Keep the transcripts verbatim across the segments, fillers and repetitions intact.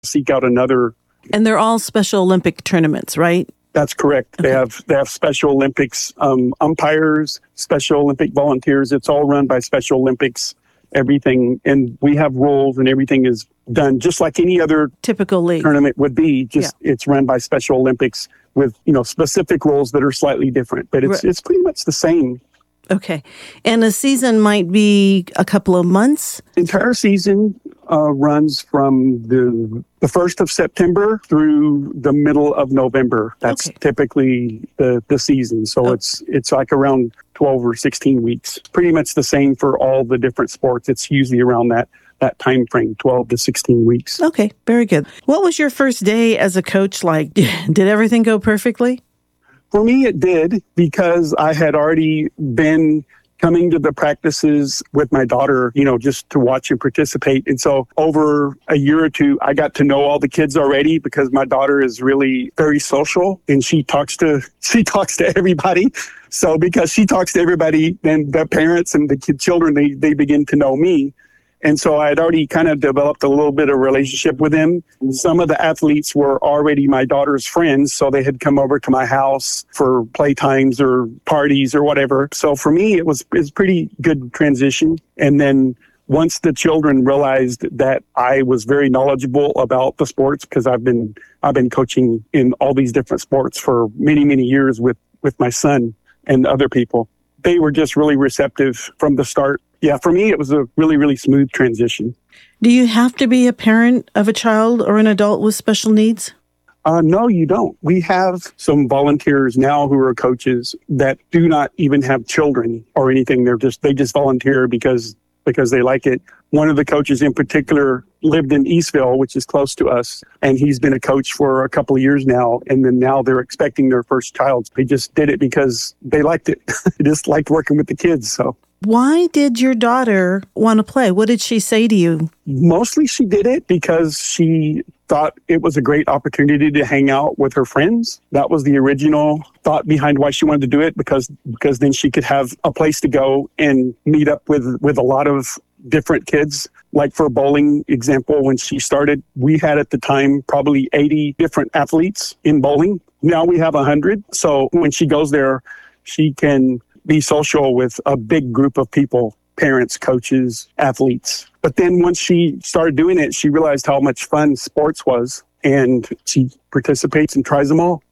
seek out another. And they're all Special Olympic tournaments, right? That's correct. Okay. They have they have Special Olympics um, umpires, Special Olympic volunteers. It's all run by Special Olympics, everything. And we have rules and everything is done just like any other typical league tournament would be. Just yeah. It's run by Special Olympics with, you know, specific rules that are slightly different. But it's right. it's pretty much the same. Okay. And a season might be a couple of months? Entire season uh, runs from the the first of September through the middle of November. That's okay. typically the, the season. So oh. it's it's like around twelve or sixteen weeks. Pretty much the same for all the different sports. It's usually around that that time frame, twelve to sixteen weeks. Okay, very good. What was your first day as a coach like? Did everything go perfectly? For me, it did, because I had already been coming to the practices with my daughter, you know, just to watch and participate. And so over a year or two, I got to know all the kids already, because my daughter is really very social and she talks to, she talks to everybody. So because she talks to everybody, then the parents and the kid children, they, they begin to know me. And so I had already kind of developed a little bit of relationship with them. Some of the athletes were already my daughter's friends, so they had come over to my house for playtimes or parties or whatever. So for me, it was, it was a pretty good transition. And then once the children realized that I was very knowledgeable about the sports, because I've been I've been coaching in all these different sports for many, many years with, with my son and other people, they were just really receptive from the start. Yeah, for me, it was a really, really smooth transition. Do you have to be a parent of a child or an adult with special needs? Uh, no, you don't. We have some volunteers now who are coaches that do not even have children or anything. They're just they just volunteer because because they like it. One of the coaches in particular lived in Eastville, which is close to us, and he's been a coach for a couple of years now. And then now they're expecting their first child. They just did it because they liked it. They just liked working with the kids. So. Why did your daughter want to play? What did she say to you? Mostly she did it because she thought it was a great opportunity to hang out with her friends. That was the original thought behind why she wanted to do it, because because then she could have a place to go and meet up with, with a lot of different kids. Like for bowling example, when she started, we had at the time probably eighty different athletes in bowling. Now we have one hundred. So when she goes there, she can be social with a big group of people, parents, coaches, athletes. But then once she started doing it, she realized how much fun sports was, and she participates and tries them all.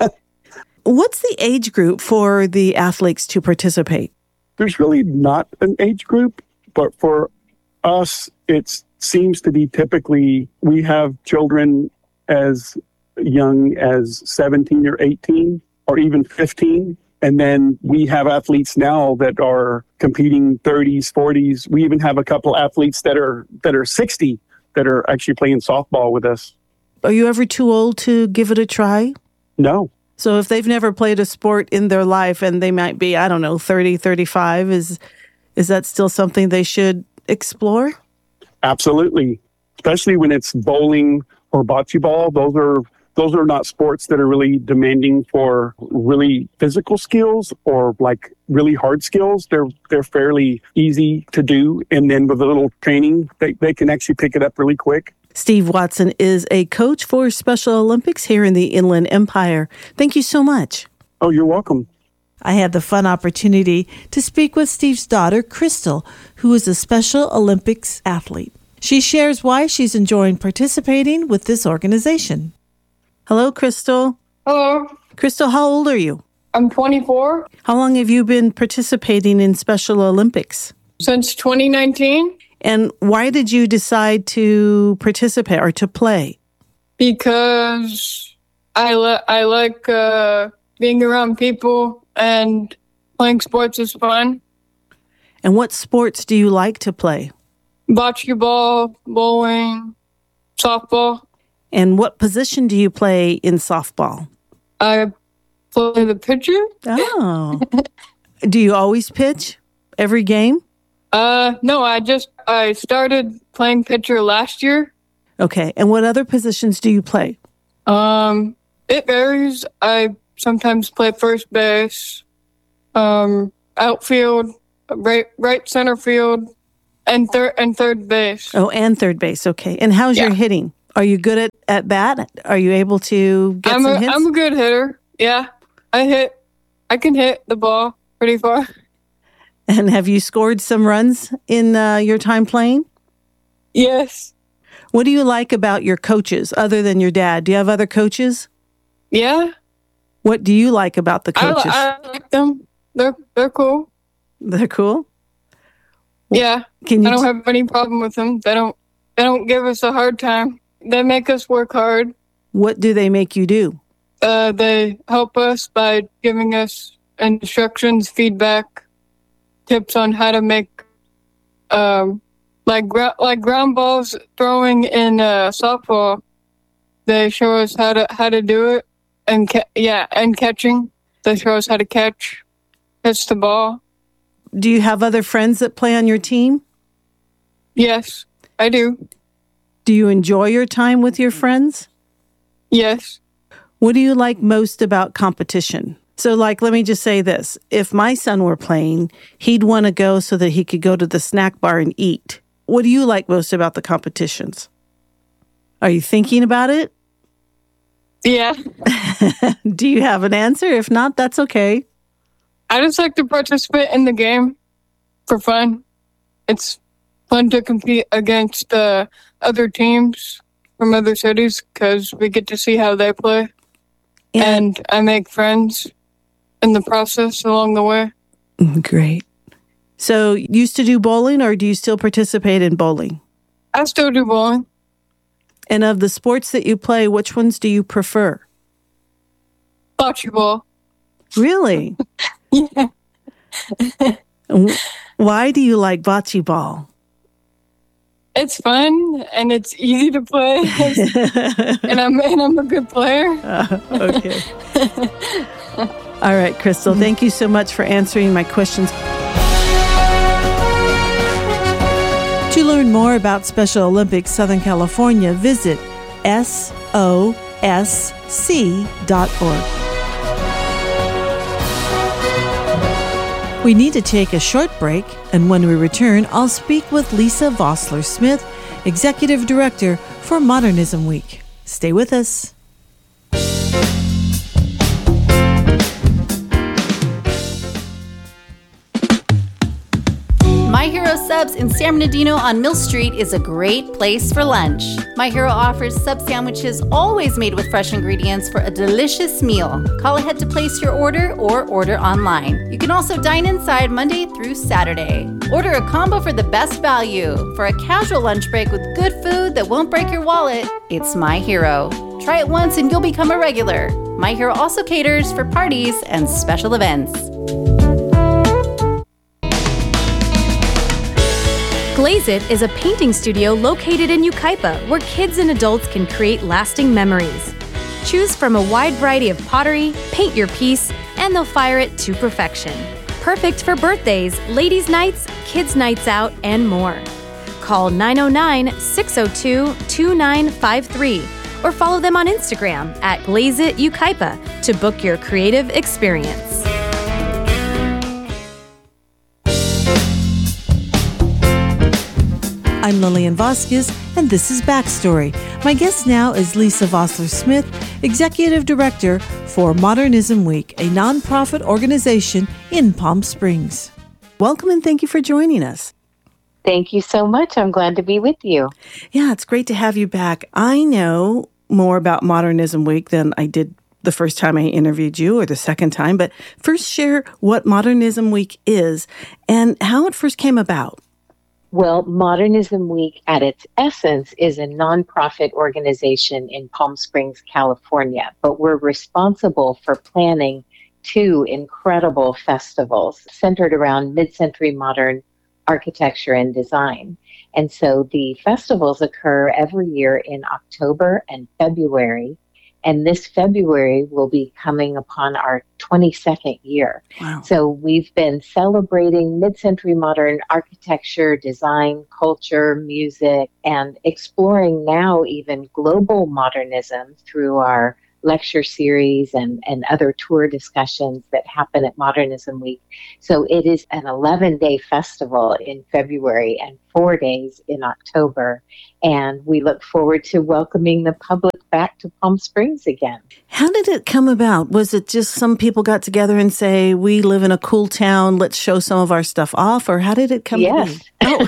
What's the age group for the athletes to participate? There's really not an age group, but for us, it seems to be typically we have children as young as seventeen or eighteen or even fifteen. And then we have athletes now that are competing thirties, forties. We even have a couple athletes that are that are sixty that are actually playing softball with us. Are you ever too old to give it a try? No. So if they've never played a sport in their life and they might be, I don't know, thirty, thirty-five, is is that still something they should explore? Absolutely. Especially when it's bowling or bocce ball. Those are Those are not sports that are really demanding for really physical skills or like really hard skills. They're they're fairly easy to do. And then with a little training, they, they can actually pick it up really quick. Steve Watson is a coach for Special Olympics here in the Inland Empire. Thank you so much. Oh, you're welcome. I had the fun opportunity to speak with Steve's daughter, Crystal, who is a Special Olympics athlete. She shares why she's enjoying participating with this organization. Hello, Crystal. Hello. Crystal, how old are you? I'm twenty-four. How long have you been participating in Special Olympics? Since twenty nineteen. And why did you decide to participate or to play? Because I, li- I like uh, being around people, and playing sports is fun. And what sports do you like to play? Basketball, bowling, softball. And what position do you play in softball? I play the pitcher. Oh. Do you always pitch every game? Uh, no, I just, I started playing pitcher last year. Okay. And what other positions do you play? Um, it varies. I sometimes play first base, um, outfield, right, right center field, and third, and third base. Oh, and third base. Okay. And how's yeah. your hitting? Are you good at, at bat? Are you able to get I'm some a, hits? I'm a good hitter. Yeah, I hit. I can hit the ball pretty far. And have you scored some runs in uh, your time playing? Yes. What do you like about your coaches other than your dad? Do you have other coaches? Yeah. What do you like about the I, coaches? I like them. They're they're cool. They're cool? Yeah. Can you I don't t- have any problem with them. They don't they don't give us a hard time. They make us work hard. What do they make you do? Uh, they help us by giving us instructions, feedback, tips on how to make um like gra- like ground balls throwing in uh, softball. They show us how to how to do it, and ca- yeah, and catching. They show us how to catch, catch the ball. Do you have other friends that play on your team? Yes, I do. Do you enjoy your time with your friends? Yes. What do you like most about competition? So, like, let me just say this. If my son were playing, he'd want to go so that he could go to the snack bar and eat. What do you like most about the competitions? Are you thinking about it? Yeah. Do you have an answer? If not, that's okay. I just like to participate in the game for fun. It's fun to compete against uh, other teams from other cities because we get to see how they play. And, and I make friends in the process along the way. Great. So, you used to do bowling, or do you still participate in bowling? I still do bowling. And of the sports that you play, which ones do you prefer? Bocce ball. Really? Yeah. Why do you like bocce ball? It's fun and it's easy to play, and I'm and I'm a good player. Uh, okay. All right, Crystal. Thank you so much for answering my questions. To learn more about Special Olympics Southern California, visit S O S C dot org. We need to take a short break, and when we return, I'll speak with Lisa Vossler-Smith, Executive Director for Modernism Week. Stay with us. My Hero Subs in San Bernardino on Mill Street is a great place for lunch. My Hero offers sub sandwiches always made with fresh ingredients for a delicious meal. Call ahead to place your order or order online. You can also dine inside Monday through Saturday. Order a combo for the best value. For a casual lunch break with good food that won't break your wallet, it's My Hero. Try it once and you'll become a regular. My Hero also caters for parties and special events. Glaze It is a painting studio located in Yucaipa where kids and adults can create lasting memories. Choose from a wide variety of pottery, paint your piece, and they'll fire it to perfection. Perfect for birthdays, ladies' nights, kids' nights out, and more. Call nine oh nine, six oh two, two nine five three or follow them on Instagram at Glaze It Yucaipa to book your creative experience. I'm Lillian Vasquez, and this is Backstory. My guest now is Lisa Vossler-Smith, Executive Director for Modernism Week, a nonprofit organization in Palm Springs. Welcome and thank you for joining us. Thank you so much. I'm glad to be with you. Yeah, it's great to have you back. I know more about Modernism Week than I did the first time I interviewed you or the second time, but first share what Modernism Week is and how it first came about. Well, Modernism Week at its essence is a nonprofit organization in Palm Springs, California, but we're responsible for planning two incredible festivals centered around mid-century modern architecture and design. And so the festivals occur every year in October and February, and this February will be coming upon our twenty-second year. Wow. So we've been celebrating mid-century modern architecture, design, culture, music, and exploring now even global modernism through our lecture series and, and other tour discussions that happen at Modernism Week. So it is an eleven-day festival in February and four days in October. And we look forward to welcoming the public back to Palm Springs again. How did it come about? Was it just some people got together and say, we live in a cool town, let's show some of our stuff off? Or how did it come yes. to be? Oh.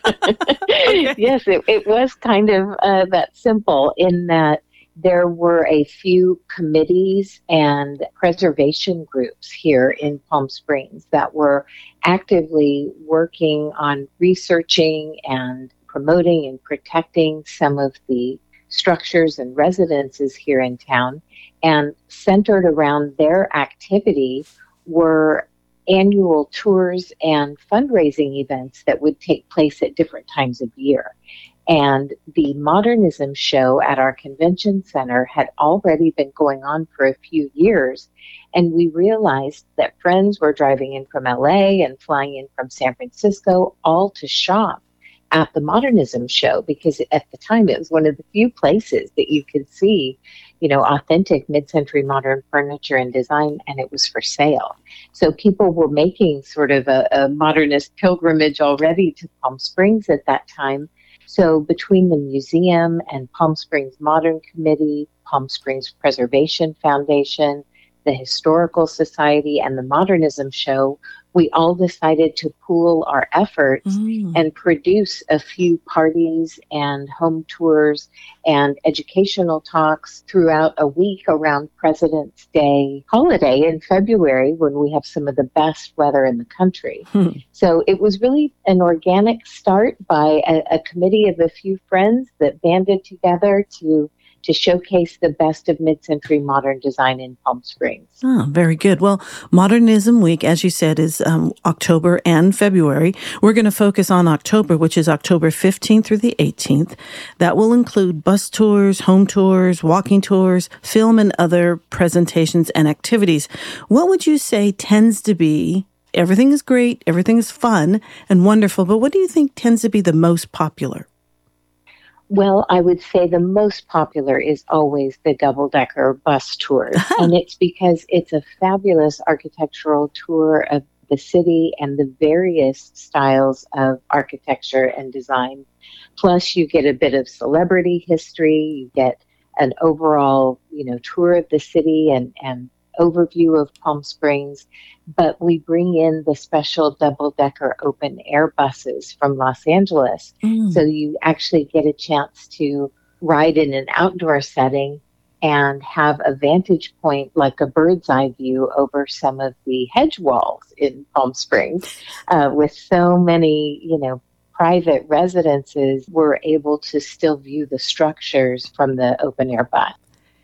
Okay. Yes, it, it was kind of uh, that simple in that there were a few committees and preservation groups here in Palm Springs that were actively working on researching and promoting and protecting some of the structures and residences here in town. And centered around their activity were annual tours and fundraising events that would take place at different times of year. And the Modernism show at our convention center had already been going on for a few years. And we realized that friends were driving in from L A and flying in from San Francisco, all to shop at the Modernism show, because at the time it was one of the few places that you could see, you know, authentic mid-century modern furniture and design, and it was for sale. So people were making sort of a, a modernist pilgrimage already to Palm Springs at that time. So between the museum and Palm Springs Modern Committee, Palm Springs Preservation Foundation, the Historical Society, and the Modernism show, we all decided to pool our efforts mm. and produce a few parties and home tours and educational talks throughout a week around President's Day holiday in February, when we have some of the best weather in the country. Hmm. So it was really an organic start by a, a committee of a few friends that banded together to to showcase the best of mid-century modern design in Palm Springs. Oh, very good. Well, Modernism Week, as you said, is um, October and February. We're going to focus on October, which is October fifteenth through the eighteenth. That will include bus tours, home tours, walking tours, film, and other presentations and activities. What would you say tends to be, everything is great, everything is fun and wonderful, but what do you think tends to be the most popular? Well, I would say the most popular is always the double-decker bus tours. And it's because it's a fabulous architectural tour of the city and the various styles of architecture and design. Plus, you get a bit of celebrity history. You get an overall, you know, tour of the city and, and overview of Palm Springs. But we bring in the special double-decker open-air buses from Los Angeles. Mm. So you actually get a chance to ride in an outdoor setting and have a vantage point, like a bird's eye view, over some of the hedge walls in Palm Springs. Uh, with so many, you know, private residences, we're able to still view the structures from the open-air bus.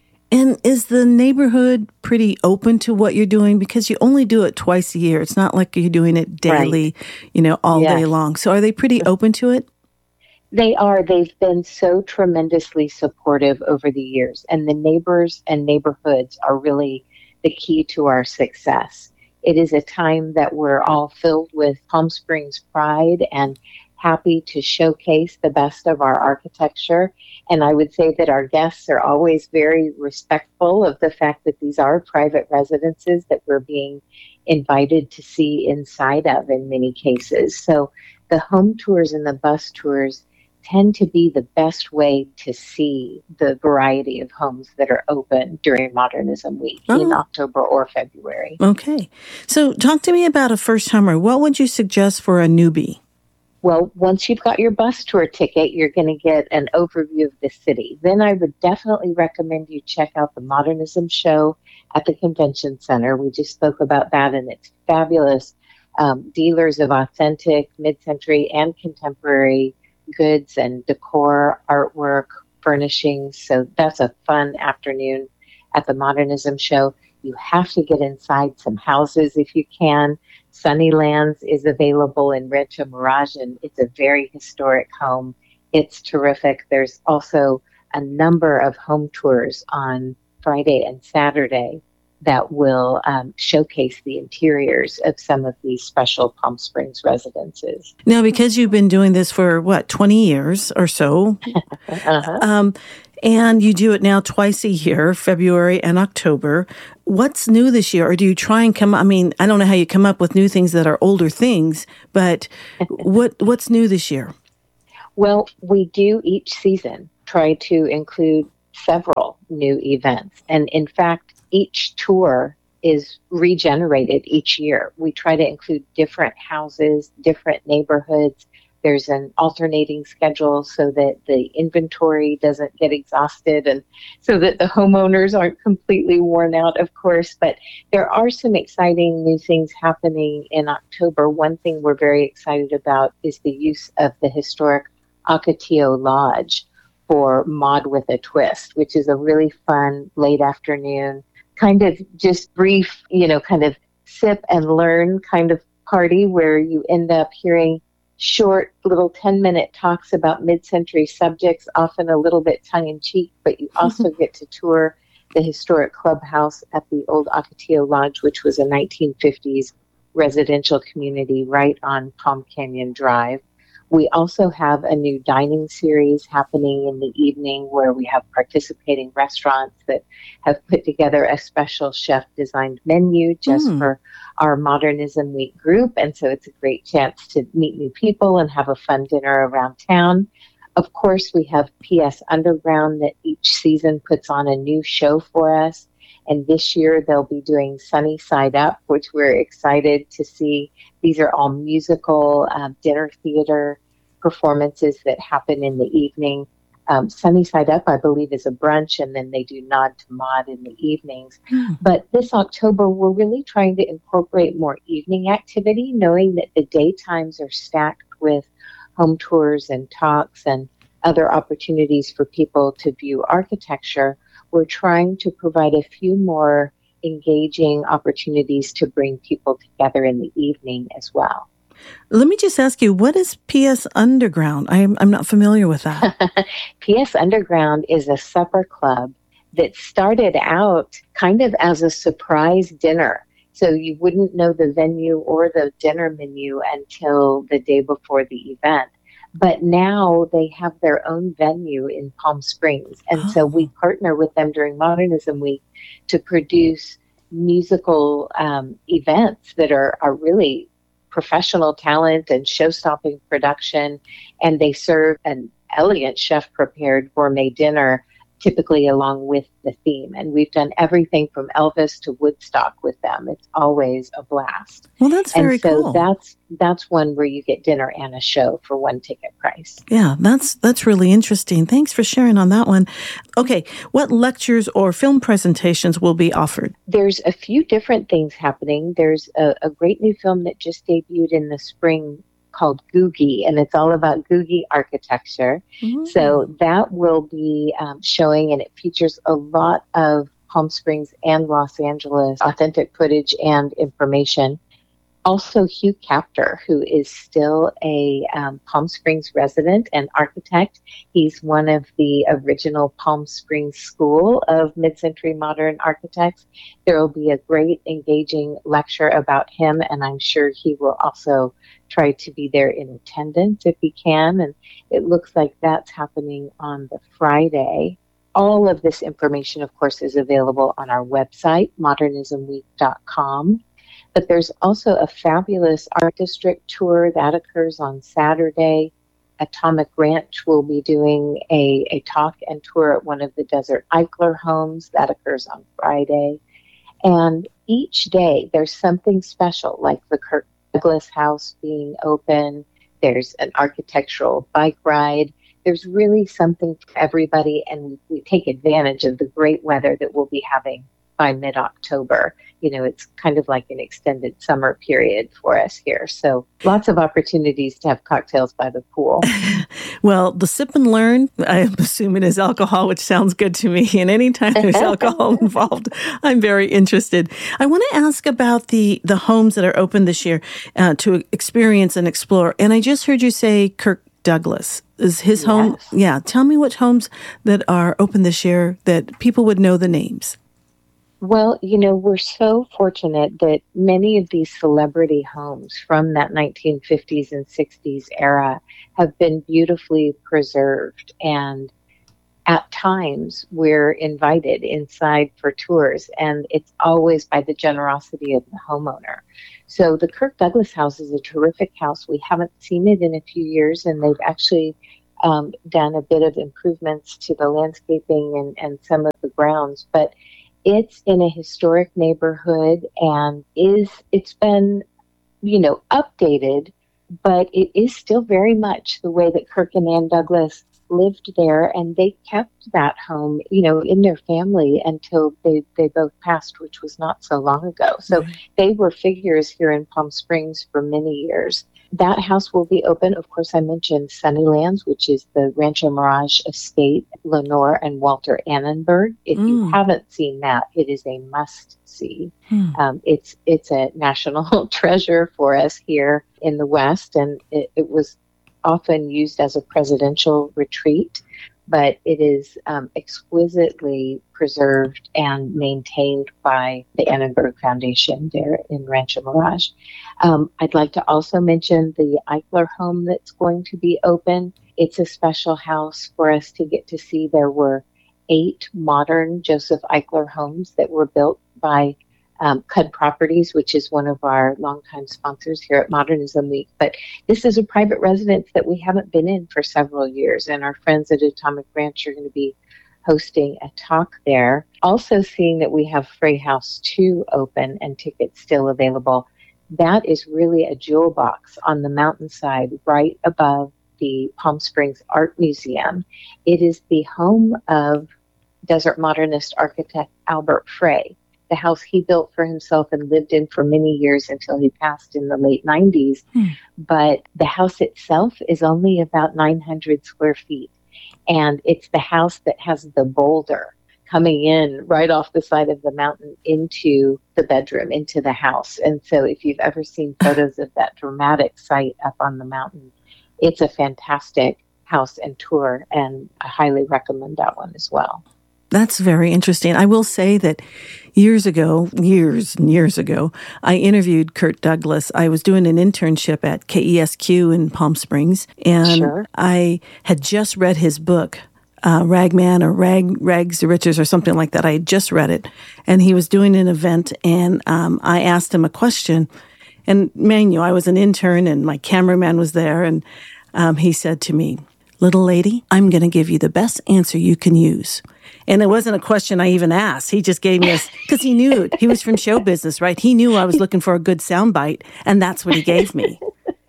And is the neighborhood pretty open to what you're doing? Because you only do it twice a year. It's not like you're doing it daily, right. you know, all yes. day long. So are they pretty open to it? They are. They've been so tremendously supportive over the years. And the neighbors and neighborhoods are really the key to our success. It is a time that we're all filled with Palm Springs pride and happy to showcase the best of our architecture. And I would say that our guests are always very respectful of the fact that these are private residences that we're being invited to see inside of in many cases. So the home tours and the bus tours tend to be the best way to see the variety of homes that are open during Modernism Week oh. in October or February. Okay. So talk to me about a first-timer. What would you suggest for a newbie? Well, once you've got your bus tour ticket, you're going to get an overview of the city. Then I would definitely recommend you check out the Modernism show at the Convention Center. We just spoke about that, and it's fabulous. Um, dealers of authentic, mid-century, and contemporary goods and decor, artwork, furnishings. So that's a fun afternoon at the Modernism show. You have to get inside some houses if you can. Sunnylands is available in Rancho Mirage, and it's a very historic home. It's terrific. There's also a number of home tours on Friday and Saturday. that will um, showcase the interiors of some of these special Palm Springs residences. Now, because you've been doing this for, what, twenty years or so, uh-huh. um, and you do it now twice a year, February and October, what's new this year? Or do you try and come, I mean, I don't know how you come up with new things that are older things, but what what's new this year? Well, we do each season try to include several new events. And in fact, each tour is regenerated each year. We try to include different houses, different neighborhoods. There's an alternating schedule so that the inventory doesn't get exhausted and so that the homeowners aren't completely worn out, of course. But there are some exciting new things happening in October. One thing we're very excited about is the use of the historic Ocotillo Lodge for Mod with a Twist, which is a really fun late afternoon, kind of just brief, you know, kind of sip and learn kind of party where you end up hearing short little ten minute talks about mid-century subjects, often a little bit tongue-in-cheek, but you also get to tour the historic clubhouse at the old Ocotillo Lodge, which was a nineteen fifties residential community right on Palm Canyon Drive. We also have a new dining series happening in the evening where we have participating restaurants that have put together a special chef-designed menu just mm. for our Modernism Week group. And so it's a great chance to meet new people and have a fun dinner around town. Of course, we have P S Underground that each season puts on a new show for us. And this year they'll be doing Sunny Side Up, which we're excited to see. These are all musical um, dinner theater performances that happen in the evening. Um, Sunny Side Up, I believe, is a brunch, and then they do Nod to Mod in the evenings. Mm. But this October, we're really trying to incorporate more evening activity, knowing that the daytimes are stacked with home tours and talks and other opportunities for people to view architecture. We're trying to provide a few more engaging opportunities to bring people together in the evening as well. Let me just ask you, what is P S Underground? I'm, I'm not familiar with that. P S Underground is a supper club that started out kind of as a surprise dinner. So you wouldn't know the venue or the dinner menu until the day before the event. But now they have their own venue in Palm Springs. And oh. so we partner with them during Modernism Week to produce musical um, events that are, are really professional talent and show-stopping production. And they serve an elegant chef-prepared gourmet dinner, typically along with the theme. And we've done everything from Elvis to Woodstock with them. It's always a blast. Well, that's very and so cool. that's that's one where you get dinner and a show for one ticket price. Yeah, that's that's really interesting. Thanks for sharing on that one. Okay, what lectures or film presentations will be offered? There's a few different things happening. There's a, a great new film that just debuted in the spring called Googie, and it's all about Googie architecture. Mm-hmm. So that will be um, showing, and it features a lot of Palm Springs and Los Angeles authentic footage and information. Also, Hugh Captor, who is still a um, Palm Springs resident and architect. He's one of the original Palm Springs School of Mid-Century Modern Architects. There will be a great, engaging lecture about him, and I'm sure he will also try to be there in attendance if he can. And it looks like that's happening on the Friday. All of this information, of course, is available on our website, modernism week dot com. But there's also a fabulous art district tour that occurs on Saturday. Atomic Ranch will be doing a, a talk and tour at one of the Desert Eichler homes. That occurs on Friday. And each day there's something special, like the Kirk Douglas House being open. There's an architectural bike ride. There's really something for everybody, and we, we take advantage of the great weather that we'll be having by mid-October. You know, it's kind of like an extended summer period for us here. So lots of opportunities to have cocktails by the pool. Well, the sip and learn, I'm assuming, is alcohol, which sounds good to me. And anytime there's alcohol involved, I'm very interested. I want to ask about the, the homes that are open this year uh, to experience and explore. And I just heard you say Kirk Douglas. Is his yes. home? Yeah. Tell me which homes that are open this year that people would know the names. Well, you know, we're so fortunate that many of these celebrity homes from that nineteen fifties and sixties era have been beautifully preserved. And at times we're invited inside for tours, and it's always by the generosity of the homeowner. So the Kirk Douglas house is a terrific house. We haven't seen it in a few years, and they've actually um, done a bit of improvements to the landscaping and, and some of the grounds. But it's in a historic neighborhood, and is it's been, you know, updated, but it is still very much the way that Kirk and Ann Douglas lived there, and they kept that home, you know, in their family until they, they both passed, which was not so long ago. So mm-hmm. they were figures here in Palm Springs for many years. That house will be open. Of course, I mentioned Sunnylands, which is the Rancho Mirage estate, Lenore and Walter Annenberg. If mm. you haven't seen that, it is a must-see. Mm. Um, it's it's a national treasure for us here in the West, and it, it was often used as a presidential retreat, but it is um, exquisitely preserved and maintained by the Annenberg Foundation there in Rancho Mirage. Um, I'd like to also mention the Eichler home that's going to be open. It's a special house for us to get to see. There were eight modern Joseph Eichler homes that were built by Um, C U D Properties, which is one of our longtime sponsors here at Modernism Week. But this is a private residence that we haven't been in for several years, and our friends at Atomic Ranch are going to be hosting a talk there. Also seeing that we have Frey House two open and tickets still available. That is really a jewel box on the mountainside right above the Palm Springs Art Museum. It is the home of desert modernist architect Albert Frey. The house he built for himself and lived in for many years until he passed in the late nineties. Hmm. But the house itself is only about nine hundred square feet. And it's the house that has the boulder coming in right off the side of the mountain into the bedroom, into the house. And so if you've ever seen photos of that dramatic site up on the mountain, it's a fantastic house and tour, and I highly recommend that one as well. That's very interesting. I will say that years ago, years and years ago, I interviewed Kirk Douglas. I was doing an internship at K E S Q in Palm Springs, and sure. I had just read his book, uh, Ragman or Rag Rags to Riches or something like that. I had just read it, and he was doing an event, and um, I asked him a question. And man, you know, I was an intern, and my cameraman was there, and um, he said to me, "Little lady, I'm going to give you the best answer you can use." And it wasn't a question I even asked. He just gave me a, because he knew it. He was from show business, right? He knew I was looking for a good soundbite, and that's what he gave me.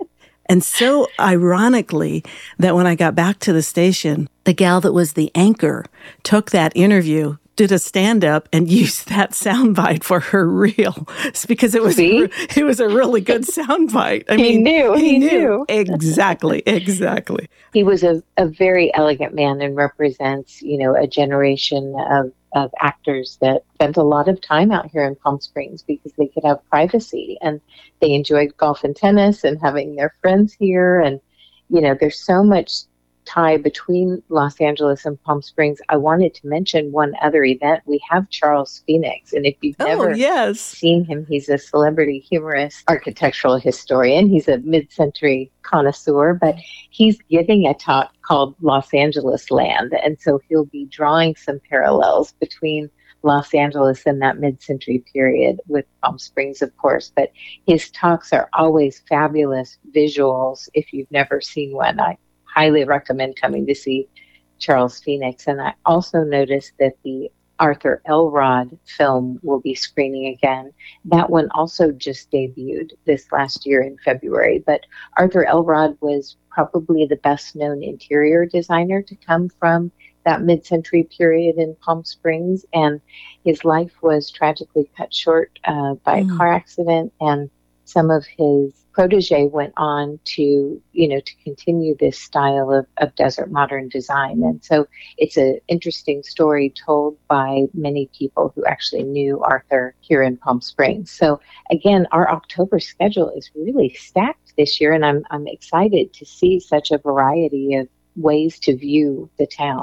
And so ironically, that when I got back to the station, the gal that was the anchor took that interview, did a stand-up, and used that soundbite for her reel. It's because it was a, it was a really good soundbite. I he mean, knew. He, he knew. knew. Exactly. Exactly. He was a, a very elegant man and represents, you know, a generation of, of actors that spent a lot of time out here in Palm Springs because they could have privacy, and they enjoyed golf and tennis and having their friends here. And, you know, there's so much tie between Los Angeles and Palm Springs. I wanted to mention one other event. We have Charles Phoenix, and if you've oh, never yes. seen him, he's a celebrity humorist, architectural historian. He's a mid-century connoisseur, but he's giving a talk called Los Angeles Land, and so he'll be drawing some parallels between Los Angeles in that mid-century period with Palm Springs, of course. But his talks are always fabulous visuals. If you've never seen one, I highly recommend coming to see Charles Phoenix. And I also noticed that the Arthur Elrod film will be screening again. That one also just debuted this last year in February. But Arthur Elrod was probably the best known interior designer to come from that mid-century period in Palm Springs. And his life was tragically cut short uh, by mm. a car accident. And some of his protege went on to, you know, to continue this style of, of desert modern design. And so it's an interesting story told by many people who actually knew Arthur here in Palm Springs. So again, our October schedule is really stacked this year, and I'm I'm excited to see such a variety of ways to view the town.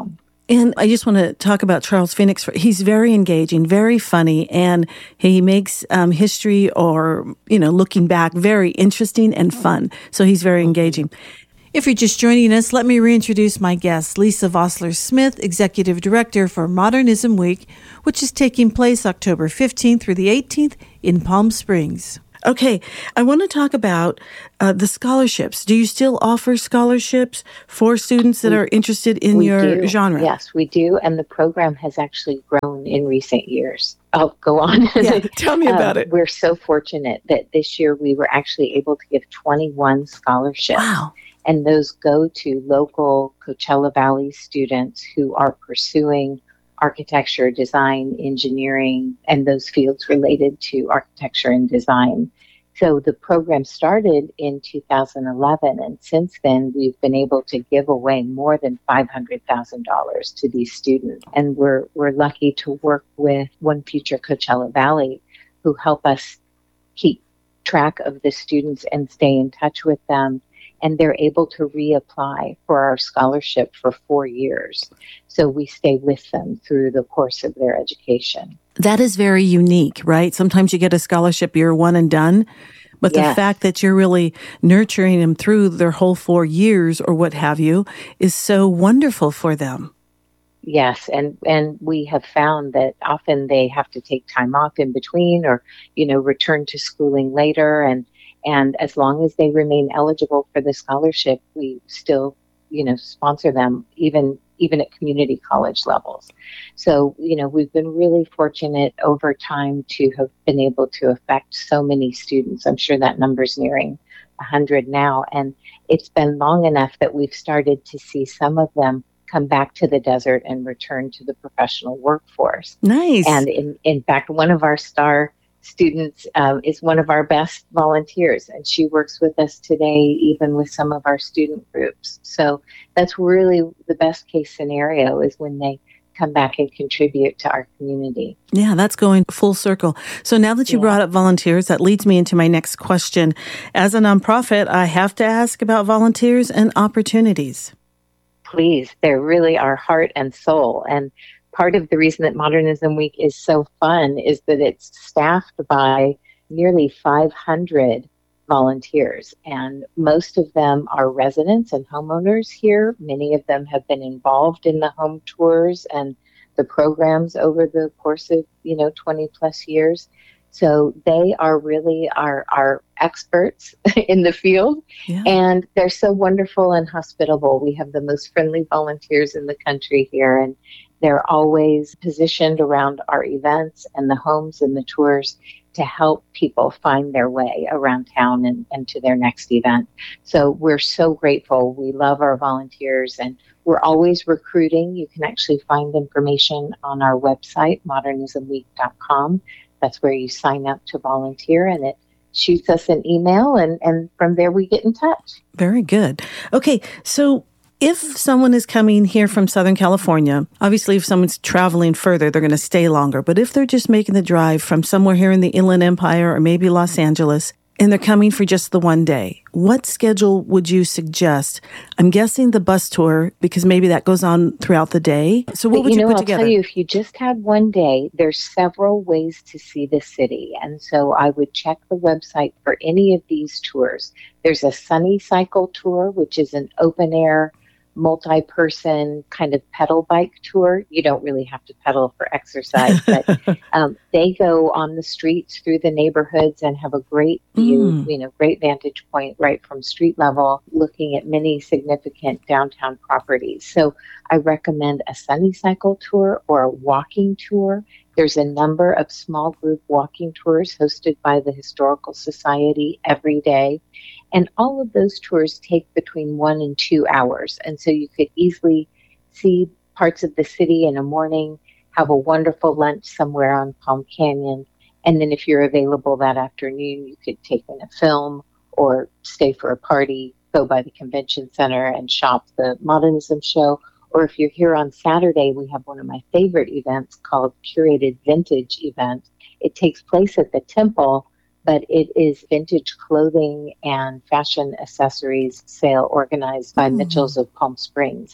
And I just want to talk about Charles Phoenix. He's very engaging, very funny, and he makes um, history or, you know, looking back very interesting and fun. So he's very engaging. If you're just joining us, let me reintroduce my guest, Lisa Vossler-Smith, Executive Director for Modernism Week, which is taking place October fifteenth through the eighteenth in Palm Springs. Okay, I want to talk about uh, the scholarships. Do you still offer scholarships for students that we, are interested in we your do. genre? Yes, we do, and the program has actually grown in recent years. I'll go on. Yeah, tell me about um, it. We're so fortunate that this year we were actually able to give twenty-one scholarships. Wow. And those go to local Coachella Valley students who are pursuing architecture, design, engineering, and those fields related to architecture and design. So the program started in two thousand eleven, and since then we've been able to give away more than five hundred thousand dollars to these students. And we're we're lucky to work with One Future Coachella Valley, who help us keep track of the students and stay in touch with them. And they're able to reapply for our scholarship for four years. So we stay with them through the course of their education. That is very unique, right? Sometimes you get a scholarship, you're one and done. But Yes. the fact that you're really nurturing them through their whole four years or what have you is so wonderful for them. Yes, and, and we have found that often they have to take time off in between or, you know, return to schooling later. And And as long as they remain eligible for the scholarship, we still, you know, sponsor them even even at community college levels. So, you know, we've been really fortunate over time to have been able to affect so many students. I'm sure that number's nearing one hundred now. And it's been long enough that we've started to see some of them come back to the desert and return to the professional workforce. Nice. And in, in fact, one of our star students um, is one of our best volunteers, and she works with us today, even with some of our student groups. So that's really the best case scenario is when they come back and contribute to our community. Yeah, that's going full circle. So now that you Yeah. brought up volunteers, that leads me into my next question. As a nonprofit, I have to ask about volunteers and opportunities. Please, they're really our heart and soul. And part of the reason that Modernism Week is so fun is that it's staffed by nearly five hundred volunteers, and most of them are residents and homeowners here. Many of them have been involved in the home tours and the programs over the course of, you know, twenty plus years. So they are really our, our experts in the field, Yeah. and they're so wonderful and hospitable. We have the most friendly volunteers in the country here, and they're always positioned around our events and the homes and the tours to help people find their way around town and, and to their next event. So we're so grateful. We love our volunteers, and we're always recruiting. You can actually find information on our website, modernism week dot com. That's where you sign up to volunteer, and it shoots us an email, and, and from there we get in touch. Very good. Okay, so if someone is coming here from Southern California, obviously if someone's traveling further, they're going to stay longer. But if they're just making the drive from somewhere here in the Inland Empire or maybe Los Angeles, and they're coming for just the one day, what schedule would you suggest? I'm guessing the bus tour, because maybe that goes on throughout the day. So what But, would you, know, put I'll together? tell you, if you just had one day, there's several ways to see the city. And so I would check the website for any of these tours. There's a Sunny Cycle tour, which is an open air, multi-person kind of pedal bike tour. You don't really have to pedal for exercise, but um, they go on the streets through the neighborhoods and have a great view, Mm. you know, great vantage point right from street level, looking at many significant downtown properties. So I recommend a Sunny Cycle tour or a walking tour. There's a number of small group walking tours hosted by the Historical Society every day. And all of those tours take between one and two hours. And so you could easily see parts of the city in a morning, have a wonderful lunch somewhere on Palm Canyon. And then if you're available that afternoon, you could take in a film or stay for a party, go by the convention center and shop the Modernism show. Or if you're here on Saturday, we have one of my favorite events called Curated Vintage Event. It takes place at the Temple, but it is vintage clothing and fashion accessories sale organized by Mm. Mitchell's of Palm Springs.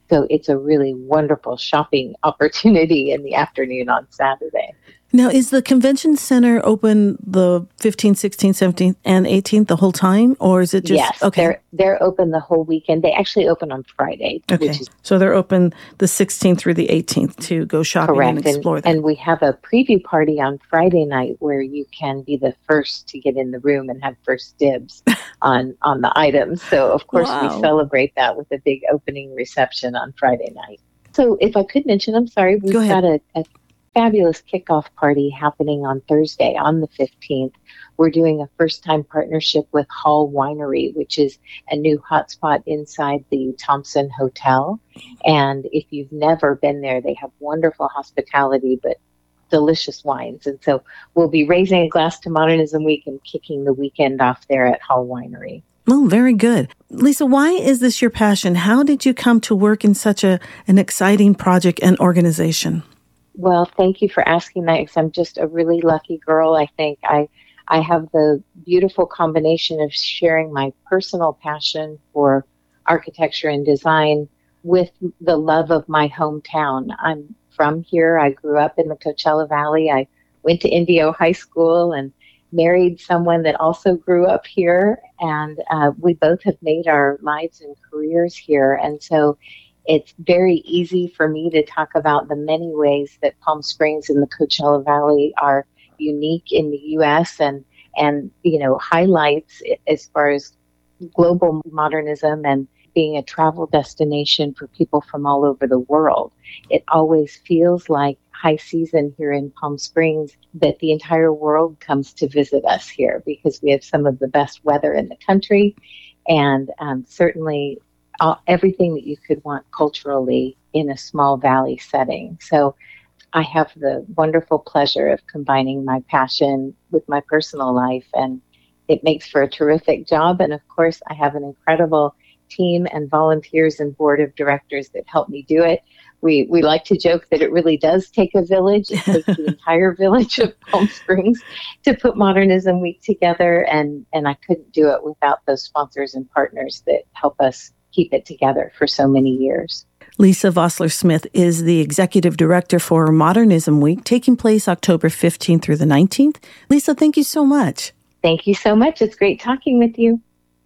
So it's a really wonderful shopping opportunity in the afternoon on Saturday. Now, is the convention center open the fifteenth, sixteenth, seventeenth, and eighteenth the whole time? Or is it just... Yes, okay. they're, they're open the whole weekend. They actually open on Friday. Okay, Which is so they're open the sixteenth through the eighteenth to go shopping correct. and explore and, that. and we have a preview party on Friday night where you can be the first to get in the room and have first dibs on, on the items. So, of course, Wow. we celebrate that with a big opening reception on Friday night. So if I could mention, I'm sorry, we've Go ahead. got a, a fabulous kickoff party happening on Thursday on the fifteenth. We're doing a first-time partnership with Hall Winery, which is a new hotspot inside the Thompson Hotel. And if you've never been there, they have wonderful hospitality, but delicious wines. And so we'll be raising a glass to Modernism Week and kicking the weekend off there at Hall Winery. Oh, very good. Lisa, why is this your passion? How did you come to work in such a an exciting project and organization? Well, thank you for asking that, because I'm just a really lucky girl. I think I I have the beautiful combination of sharing my personal passion for architecture and design with the love of my hometown. I'm from here. I grew up in the Coachella Valley. I went to Indio High School and married someone that also grew up here. And uh, we both have made our lives and careers here. And so it's very easy for me to talk about the many ways that Palm Springs and the Coachella Valley are unique in the U S and, and, you know, highlights as far as global modernism and being a travel destination for people from all over the world. It always feels like high season here in Palm Springs that the entire world comes to visit us here because we have some of the best weather in the country and um, certainly all, everything that you could want culturally in a small valley setting. So I have the wonderful pleasure of combining my passion with my personal life, and it makes for a terrific job. And of course, I have an incredible team and volunteers and board of directors that help me do it. We we like to joke that it really does take a village. It takes the entire village of Palm Springs to put Modernism Week together, and, and I couldn't do it without those sponsors and partners that help us keep it together for so many years. Lisa Vossler-Smith is the executive director for Modernism Week, taking place October fifteenth through the nineteenth. Lisa, thank you so much. Thank you so much. It's great talking with you.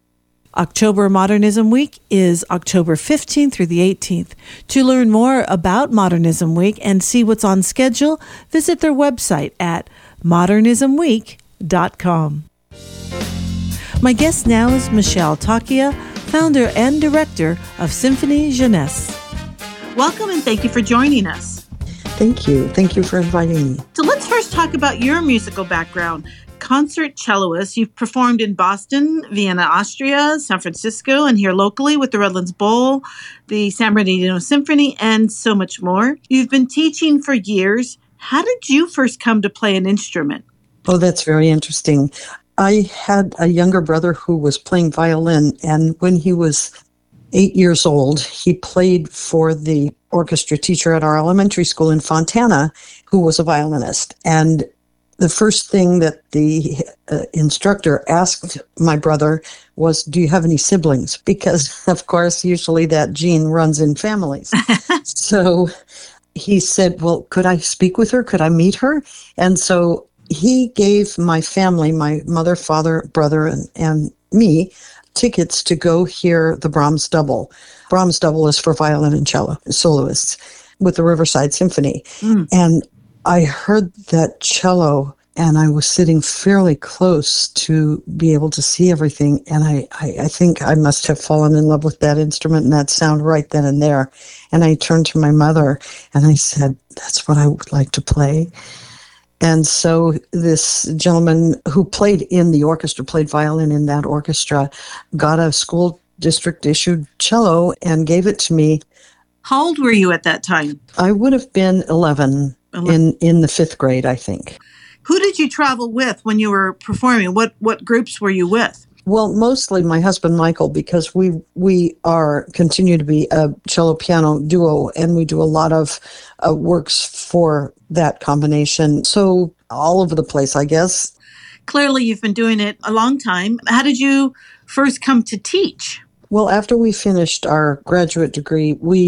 October Modernism Week is October fifteenth through the eighteenth. To learn more about Modernism Week and see what's on schedule, visit their website at modernism week dot com. My guest now is Michelle Takia, founder and director of Symphony Jeunesse. Welcome and thank you for joining us. Thank you. Thank you for inviting me. So let's first talk about your musical background. Concert celloist, you've performed in Boston, Vienna, Austria, San Francisco, and here locally with the Redlands Bowl, the San Bernardino Symphony, and so much more. You've been teaching for years. How did you first come to play an instrument? Oh, that's very interesting. I had a younger brother who was playing violin, and when he was eight years old, he played for the orchestra teacher at our elementary school in Fontana, who was a violinist. And the first thing that the uh, instructor asked my brother was, do you have any siblings? Because, of course, usually that gene runs in families. So he said, well, could I speak with her? Could I meet her? And so he gave my family, my mother, father, brother, and, and me, tickets to go hear the Brahms Double. Brahms Double is for violin and cello soloists with the Riverside Symphony. Mm. And I heard that cello, and I was sitting fairly close to be able to see everything, and I, I, I think I must have fallen in love with that instrument and that sound right then and there. And I turned to my mother, and I said, that's what I would like to play. And so this gentleman who played in the orchestra, played violin in that orchestra, got a school district-issued cello and gave it to me. How old were you at that time? I would have been eleven. In, in the fifth grade, I think. Who did you travel with when you were performing? What what groups were you with? Well, mostly my husband, Michael, because we we are continue to be a cello-piano duo, and we do a lot of uh, works for that combination. So all over the place, I guess. Clearly, you've been doing it a long time. How did you first come to teach? Well, after we finished our graduate degree, we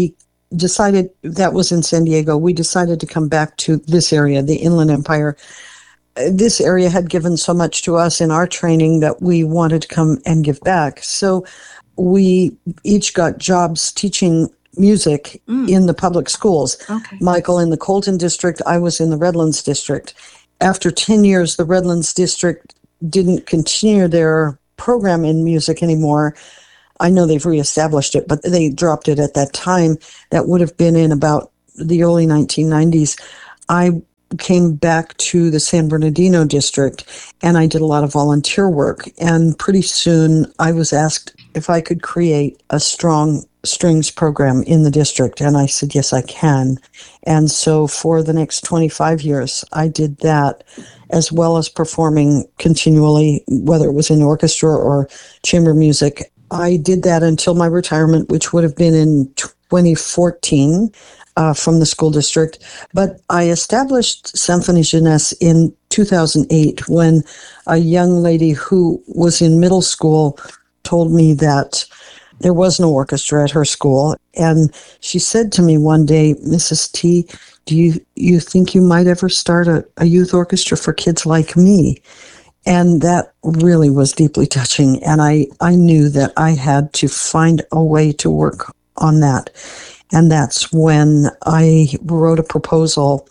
decided, that was in San Diego, we decided to come back to this area, the Inland Empire. This area had given so much to us in our training that we wanted to come and give back. So we each got jobs teaching music mm. in the public schools. Okay. Michael in the Colton district, I was in the Redlands district. After ten years, the Redlands district didn't continue their program in music anymore. I know they've reestablished it, but they dropped it at that time. That would have been in about the early nineteen nineties. I came back to the San Bernardino district and I did a lot of volunteer work. And pretty soon I was asked if I could create a strong strings program in the district. And I said, yes, I can. And so for the next twenty-five years, I did that, as well as performing continually, whether it was in orchestra or chamber music. I did that until my retirement, which would have been in twenty fourteen. Uh, from the school district. But I established Symphonie Jeunesse in two thousand eight when a young lady who was in middle school told me that there was no orchestra at her school. And she said to me one day, Missus T, do you, you think you might ever start a, a youth orchestra for kids like me? And that really was deeply touching. And I, I knew that I had to find a way to work on that. And that's when I wrote a proposal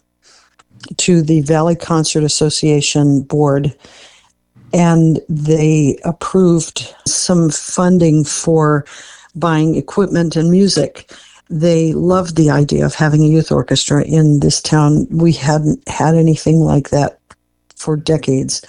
to the Valley Concert Association board, and they approved some funding for buying equipment and music. They loved the idea of having a youth orchestra in this town. We hadn't had anything like that for decades.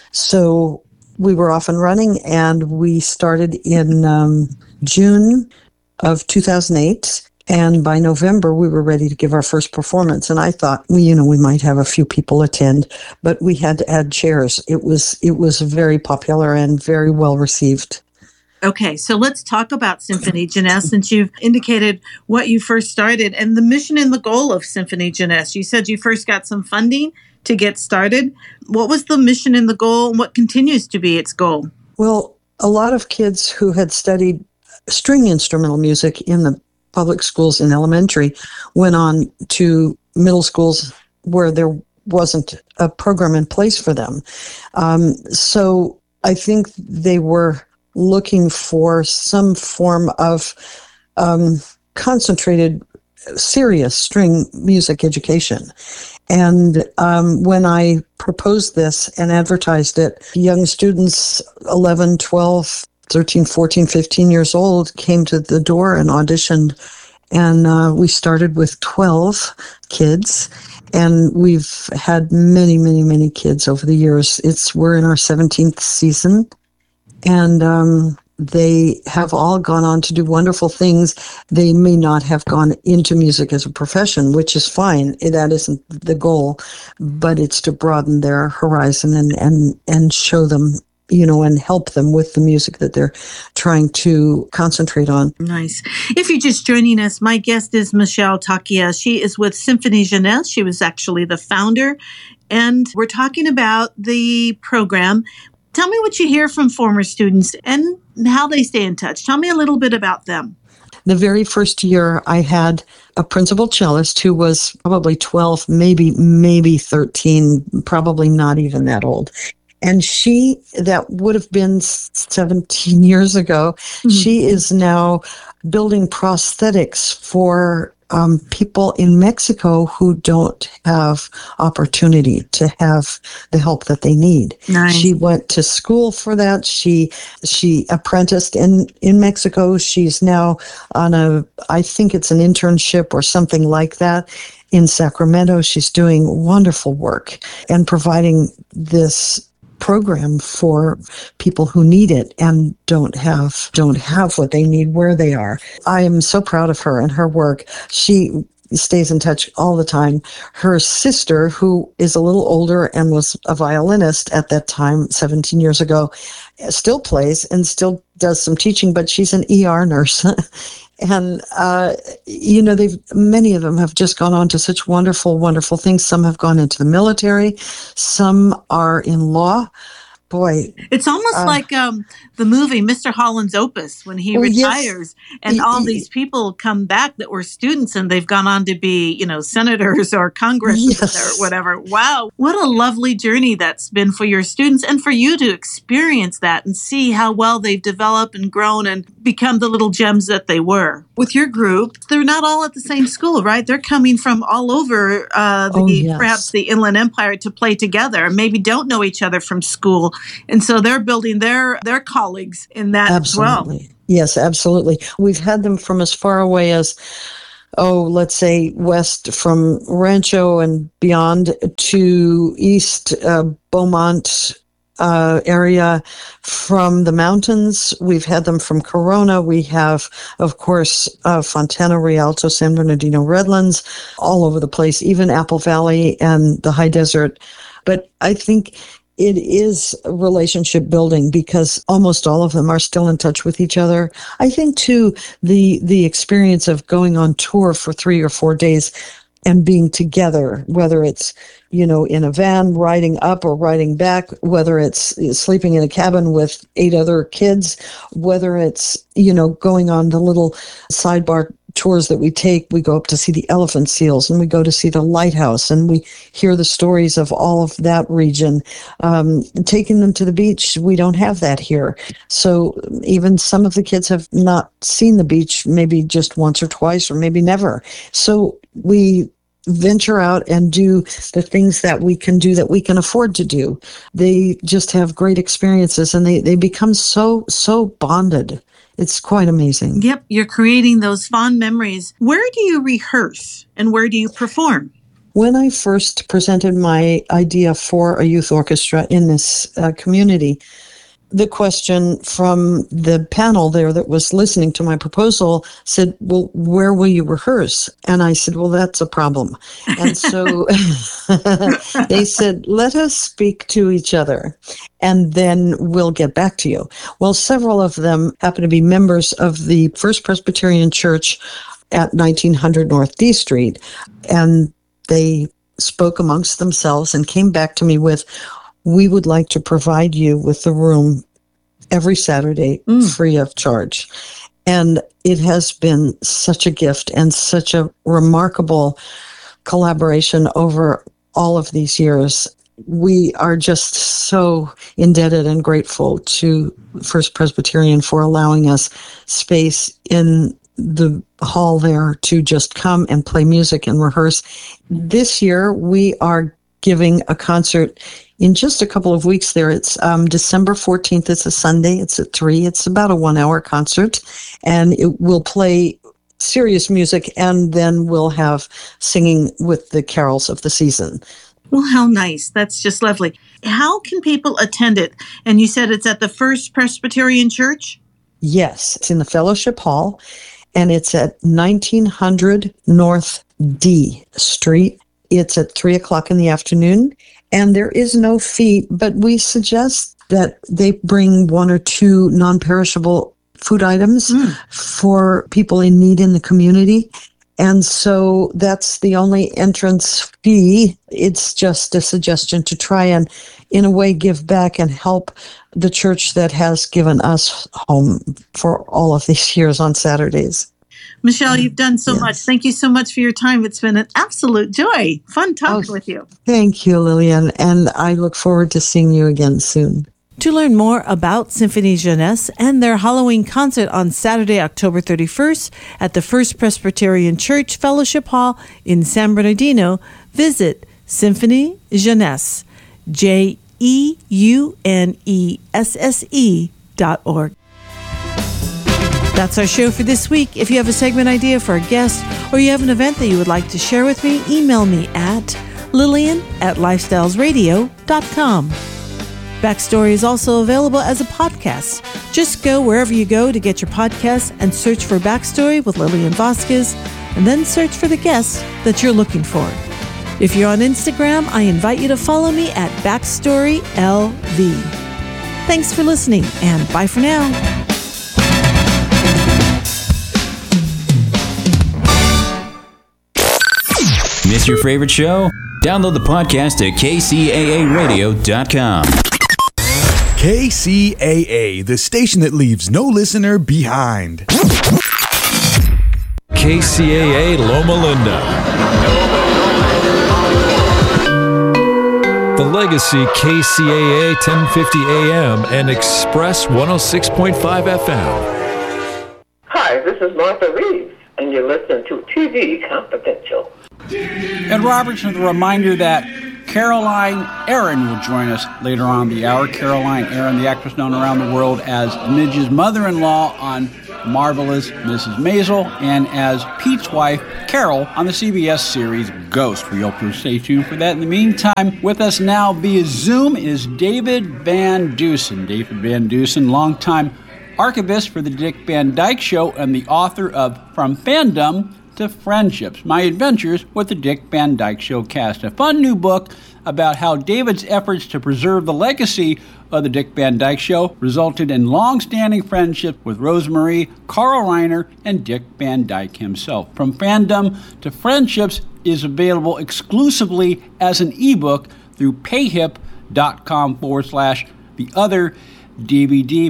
So we were off and running, and we started in um, June of two thousand eight. And by November, we were ready to give our first performance. And I thought, well, you know, we might have a few people attend, but we had to add chairs. It was it was very popular and very well received. Okay, so let's talk about Symphonie Jeunesse, since you've indicated what you first started and the mission and the goal of Symphonie Jeunesse. You said you first got some funding to get started. What was the mission and the goal, and what continues to be its goal? Well, a lot of kids who had studied string instrumental music in the public schools in elementary went on to middle schools where there wasn't a program in place for them. Um, so I think they were looking for some form of um, concentrated, serious string music education. And um, when I proposed this and advertised it, young students, eleven, twelve, thirteen, fourteen, fifteen years old, came to the door and auditioned. And uh, we started with twelve kids. And we've had many, many, many kids over the years. It's we're in our seventeenth season. And um, they have all gone on to do wonderful things. They may not have gone into music as a profession, which is fine. That isn't the goal. But it's to broaden their horizon and, and, and show them, you know, and help them with the music that they're trying to concentrate on. Nice. If you're just joining us, my guest is Michelle Takia. She is with Symphonie Jeunesse. She was actually the founder, and we're talking about the program. Tell me what you hear from former students and how they stay in touch. Tell me a little bit about them. The very first year, I had a principal cellist who was probably twelve, maybe, maybe thirteen, probably not even that old. And she, that would have been seventeen years ago, mm-hmm. She is now building prosthetics for um, people in Mexico who don't have opportunity to have the help that they need. Nice. She went to school for that. She she apprenticed in, in Mexico. She's now on a, I think it's an internship or something like that in Sacramento. She's doing wonderful work and providing this program for people who need it and don't have don't have what they need where they are. I am so proud of her and her work. She stays in touch all the time. Her sister, who is a little older and was a violinist at that time, seventeen years ago, still plays and still does some teaching, but she's an E R nurse. And, uh, you know, they've, many of them have just gone on to such wonderful, wonderful things. Some have gone into the military. Some are in law. boy. It's almost uh, like um, the movie Mister Holland's Opus when he well, retires yes. and all these people come back that were students and they've gone on to be, you know, senators or congressmen yes. or whatever. Wow. What a lovely journey that's been for your students and for you to experience that and see how well they've developed and grown and become the little gems that they were. With your group, they're not all at the same school, right? They're coming from all over uh, the, oh, yes. perhaps the Inland Empire to play together and maybe don't know each other from school. And so they're building their their colleagues in that absolutely. as well. Yes, absolutely. We've had them from as far away as, oh, let's say west from Rancho and beyond to east uh, Beaumont uh, area, from the mountains. We've had them from Corona. We have, of course, uh, Fontana, Rialto, San Bernardino, Redlands, all over the place, even Apple Valley and the high desert. But I think it is relationship building because almost all of them are still in touch with each other. I think, too, the the experience of going on tour for three or four days and being together, whether it's, you know, in a van riding up or riding back, whether it's sleeping in a cabin with eight other kids, whether it's, you know, going on the little sidebar tours that we take. We go up to see the elephant seals and we go to see the lighthouse and we hear the stories of all of that region. Um, taking them to the beach, we don't have that here. So even some of the kids have not seen the beach maybe just once or twice or maybe never. So we venture out and do the things that we can do that we can afford to do. They just have great experiences and they, they become so, so bonded. It's quite amazing. Yep, you're creating those fond memories. Where do you rehearse and where do you perform? When I first presented my idea for a youth orchestra in this uh, community, the question from the panel there that was listening to my proposal said, well, where will you rehearse? And I said, well, that's a problem. And so they said, let us speak to each other and then we'll get back to you. Well, several of them happen to be members of the First Presbyterian Church at nineteen hundred North D Street. And they spoke amongst themselves and came back to me with, we would like to provide you with the room every Saturday mm. free of charge. And it has been such a gift and such a remarkable collaboration over all of these years. We are just so indebted and grateful to First Presbyterian for allowing us space in the hall there to just come and play music and rehearse. This year, we are giving a concert in just a couple of weeks there. It's um, December fourteenth. It's a Sunday. It's at three. It's about a one-hour concert, and it will play serious music, and then we'll have singing with the carols of the season. Well, how nice. That's just lovely. How can people attend it? And you said it's at the First Presbyterian Church? Yes. It's in the Fellowship Hall, and it's at nineteen hundred North D Street. It's at three o'clock in the afternoon, and there is no fee, but we suggest that they bring one or two non-perishable food items mm. for people in need in the community. And so that's the only entrance fee. It's just a suggestion to try and, in a way, give back and help the church that has given us home for all of these years on Saturdays. Michelle, you've done so yes. much. Thank you so much for your time. It's been an absolute joy. Fun talking oh, with you. Thank you, Lillian. And I look forward to seeing you again soon. To learn more about Symphonie Jeunesse and their Halloween concert on Saturday, October thirty-first at the First Presbyterian Church Fellowship Hall in San Bernardino, visit Symphonie Jeunesse, J E U N E S S E dot org. That's our show for this week. If you have a segment idea for a guest or you have an event that you would like to share with me, email me at Lillian at lifestyles radio dot com. Backstory is also available as a podcast. Just go wherever you go to get your podcast and search for Backstory with Lillian Vasquez, and then search for the guest that you're looking for. If you're on Instagram, I invite you to follow me at Backstory L V. Thanks for listening, and bye for now. Miss your favorite show? Download the podcast at K C A A radio dot com. K C A A, the station that leaves no listener behind. K C A A Loma Linda. The Legacy K C A A ten fifty A M and Express one oh six point five F M. Hi, this is Martha Reeves, and you're listening to T V Confidential. Ed Robertson with a reminder that Caroline Aaron will join us later on the hour. Caroline Aaron, the actress known around the world as Midge's mother-in-law on Marvelous Missus Maisel, and as Pete's wife, Carol, on the C B S series Ghost. We hope you'll stay tuned for that. In the meantime, with us now via Zoom is David Van Dusen. David Van Dusen, longtime archivist for the Dick Van Dyke Show and the author of From Fandom to Friendships, My Adventures with the Dick Van Dyke Show cast. A fun new book about how David's efforts to preserve the legacy of the Dick Van Dyke Show resulted in long-standing friendship with Rosemarie, Carl Reiner, and Dick Van Dyke himself. From Fandom to Friendships is available exclusively as an ebook through payhip.com forward slash the other DVD,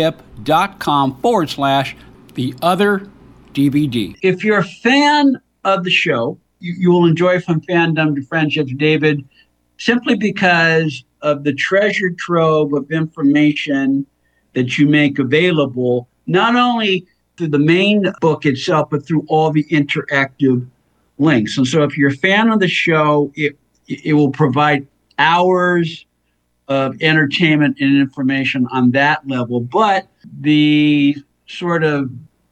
payhip.com forward slash the other D V D. If you're a fan of the show, you, you will enjoy From Fandom to Friendships, David, simply because of the treasure trove of information that you make available, not only through the main book itself, but through all the interactive links. And so if you're a fan of the show, it it will provide hours of entertainment and information on that level. But the sort of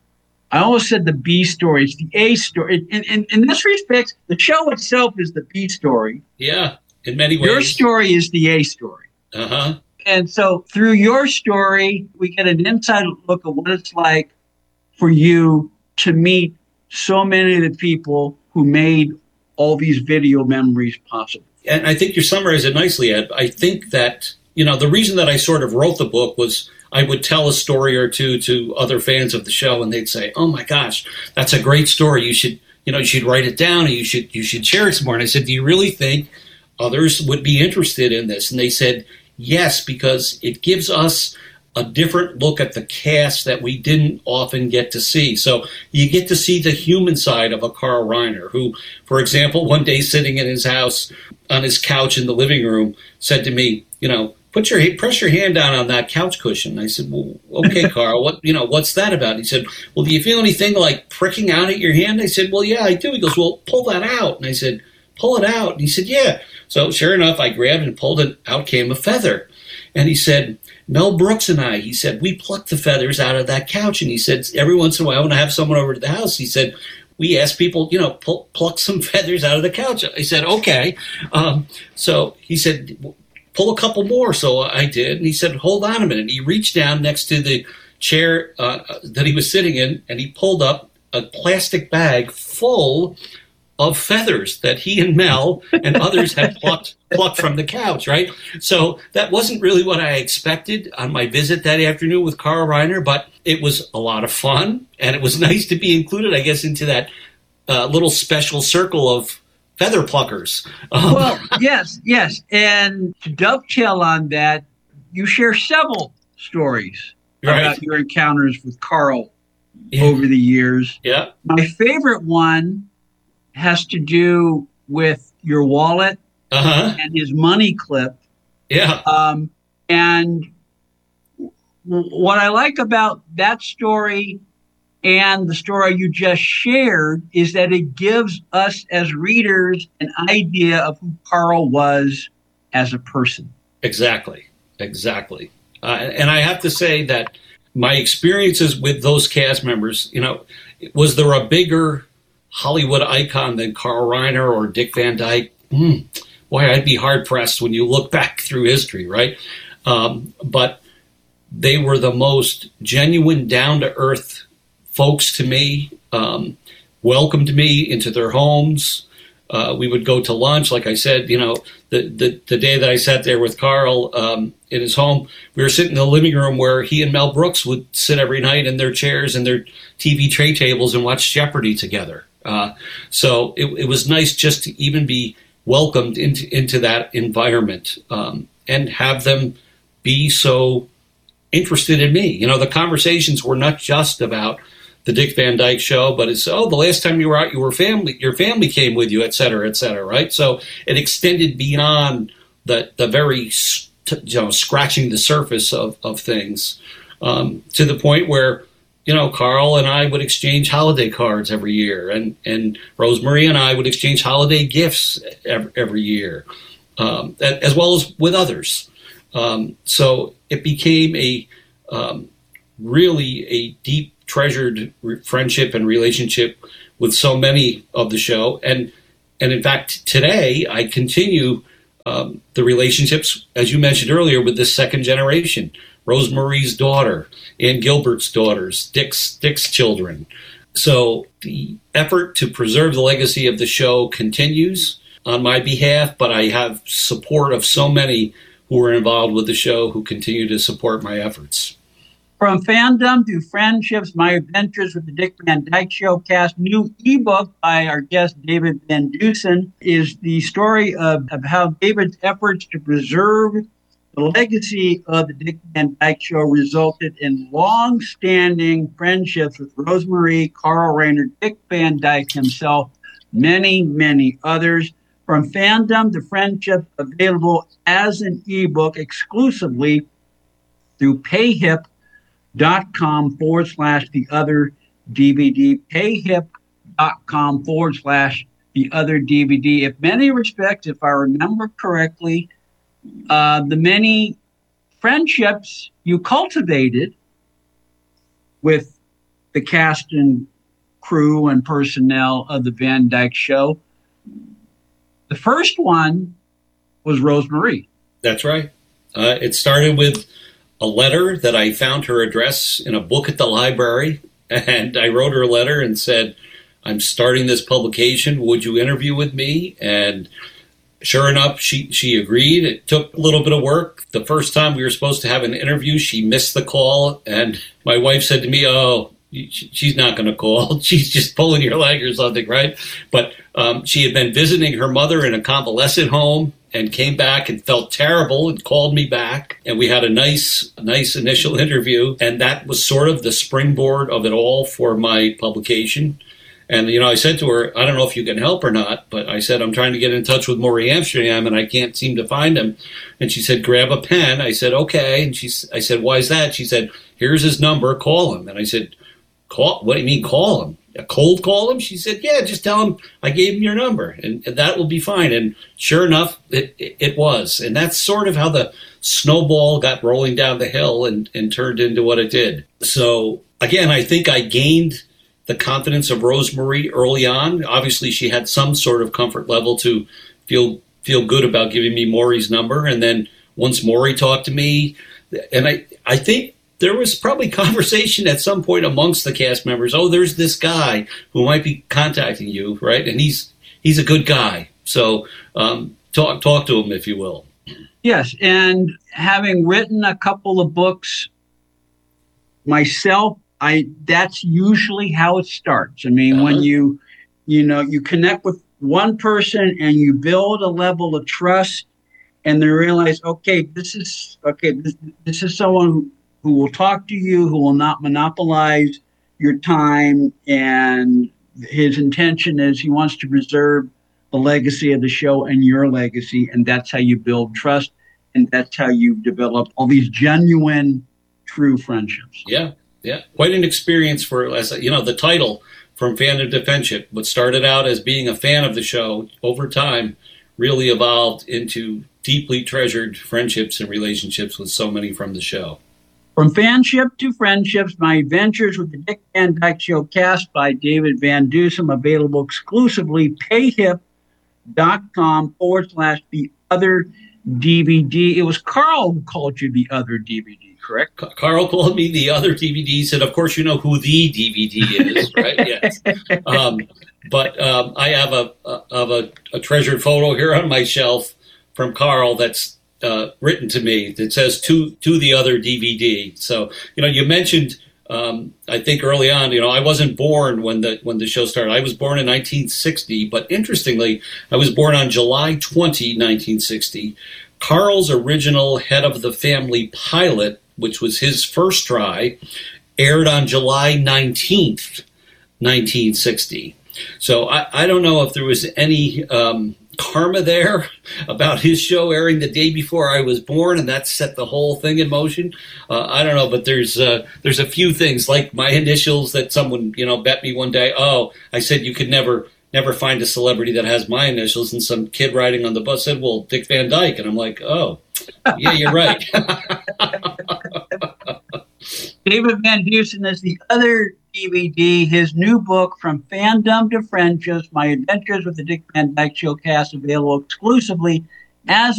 I almost said the B story. It's the A story. In, in, in this respect, the show itself is the B story. Yeah, in many ways. Your story is the A story. Uh-huh. And so through your story, we get an inside look at what it's like for you to meet so many of the people who made all these video memories possible. And I think you summarized it nicely, Ed. I think that, you know, the reason that I sort of wrote the book was I would tell a story or two to other fans of the show, and they'd say, "Oh my gosh, that's a great story. You should, you know, you should write it down, and you should, you should share it some more." And I said, "Do you really think others would be interested in this?" And they said, "Yes, because it gives us a different look at the cast that we didn't often get to see." So you get to see the human side of a Carl Reiner, who, for example, one day sitting in his house on his couch in the living room, said to me, "You know, Put your press your hand down on that couch cushion." I said, "Well, okay, Carl. What you know? What's that about?" He said, "Well, do you feel anything like pricking out at your hand?" I said, "Well, yeah, I do." He goes, "Well, pull that out." And I said, "Pull it out." And he said, "Yeah." So sure enough, I grabbed and pulled it. Out came a feather. And he said, "Mel Brooks and I," he said, "we plucked the feathers out of that couch." And he said, "Every once in a while, when I have someone over to the house," he said, "we ask people, you know, pull, pluck some feathers out of the couch." I said, "Okay." Um, so he said, "Pull a couple more." So I did. And he said, "Hold on a minute." And he reached down next to the chair uh, that he was sitting in, and he pulled up a plastic bag full of feathers that he and Mel and others had plucked, plucked from the couch, right? So that wasn't really what I expected on my visit that afternoon with Carl Reiner, but it was a lot of fun, and it was nice to be included, I guess, into that uh, little special circle of feather pluckers. Um, well, yes, yes. And to dovetail on that, you share several stories right. about your encounters with Carl yeah. over the years. Yeah. My favorite one has to do with your wallet uh-huh. and his money clip. Yeah. Um, and w- what I like about that story and the story you just shared is that it gives us as readers an idea of who Carl was as a person. Exactly. Exactly. Uh, and I have to say that my experiences with those cast members, you know, was there a bigger Hollywood icon than Carl Reiner or Dick Van Dyke? Mm, boy, I'd be hard-pressed when you look back through history, right? Um, but they were the most genuine, down-to-earth folks to me, um, welcomed me into their homes. Uh, we would go to lunch. Like I said, you know, the, the, the day that I sat there with Carl um, in his home, we were sitting in the living room where he and Mel Brooks would sit every night in their chairs and their T V tray tables and watch Jeopardy together. Uh, so it, it was nice just to even be welcomed into, into that environment um, and have them be so interested in me. You know, the conversations were not just about the Dick Van Dyke Show, but it's, oh, the last time you were out, you were family, your family came with you, et cetera, et cetera, right? So it extended beyond the the very, you know, scratching the surface of, of things, um, to the point where, you know, Carl and I would exchange holiday cards every year, and, and Rosemarie and I would exchange holiday gifts every, every year, um, as well as with others. Um, so it became a um, really a deep, treasured re- friendship and relationship with so many of the show. And, and in fact, today I continue um, the relationships, as you mentioned earlier, with this second generation, Rosemarie's daughter, Ann Gilbert's daughters, Dick's, Dick's children. So the effort to preserve the legacy of the show continues on my behalf, but I have support of so many who are involved with the show who continue to support my efforts. From fandom to friendships, my adventures with the Dick Van Dyke Show cast, new ebook by our guest David Van Dusen is the story of, of how David's efforts to preserve the legacy of the Dick Van Dyke Show resulted in long-standing friendships with Rosemarie, Carl Reiner, Dick Van Dyke himself, many, many others. From fandom to friendship, available as an ebook exclusively through payhip dot com forward slash the other D V D, payhip dot com forward slash the other D V D. In many respects, if I remember correctly, uh, the many friendships you cultivated with the cast and crew and personnel of the Van Dyke Show, the first one was Rosemarie. That's right. Uh, it started with a letter that I found her address in a book at the library, and I wrote her a letter and said, I'm starting this publication. Would you interview with me? And sure enough, she, she agreed. It took a little bit of work. The first time we were supposed to have an interview, she missed the call, and my wife said to me, oh, she's not going to call. She's just pulling your leg or something, right? But um, she had been visiting her mother in a convalescent home and came back and felt terrible and called me back. And we had a nice, nice initial interview. And that was sort of the springboard of it all for my publication. And, you know, I said to her, I don't know if you can help or not, but I said, I'm trying to get in touch with Maury Amsterdam and I can't seem to find him. And she said, grab a pen. I said, okay. And she, I said, why is that? She said, here's his number. Call him. And I said, call, what do you mean call him? A cold call him? She said, yeah, just tell him I gave him your number and, and that will be fine. And sure enough, it, it, it was. And that's sort of how the snowball got rolling down the hill and, and turned into what it did. So again, I think I gained the confidence of Rosemarie early on. Obviously, she had some sort of comfort level to feel feel good about giving me Maury's number. And then once Maury talked to me, and I, I think there was probably conversation at some point amongst the cast members. Oh, there's this guy who might be contacting you, right? And he's he's a good guy. So um, talk talk to him, if you will. Yes, and having written a couple of books myself, I that's usually how it starts. I mean, uh-huh. when you you know you connect with one person and you build a level of trust, and they realize, okay, this is okay, this, this is someone who will talk to you, who will not monopolize your time, and his intention is he wants to preserve the legacy of the show and your legacy, and that's how you build trust, and that's how you develop all these genuine, true friendships. Yeah, yeah. Quite an experience for, as you know, the title, From Fandom to Friendship, what started out as being a fan of the show, over time really evolved into deeply treasured friendships and relationships with so many from the show. From Fanship to Friendships, my adventures with the Dick Van Dyke Show cast by David Van Dusen, available exclusively payhip dot com forward slash the other D V D. It was Carl who called you the other D V D, correct? Carl called me the other D V D, said, of course, you know who the D V D is, right? Yes. Um, but um, I have a, a, of a, a treasured photo here on my shelf from Carl that's Uh, written to me that says to to the other D V D. So, you know, you mentioned, um, I think early on, you know, I wasn't born when the when the show started. I was born in nineteen sixty, but interestingly, I was born on July twentieth, nineteen sixty. Carl's original Head of the Family pilot, which was his first try, aired on July nineteenth, nineteen sixty. So I, I don't know if there was any um, karma there about his show airing the day before I was born, and that set the whole thing in motion. Uh, I don't know, but there's uh, there's a few things like my initials that someone you know bet me one day. Oh, I said you could never never find a celebrity that has my initials, and some kid riding on the bus said, "Well, Dick Van Dyke," and I'm like, "Oh, yeah, you're right." David Van Dusen is the other D V D. His new book, From Fandom to Friendships, My Adventures with the Dick Van Dyke Show cast, available exclusively as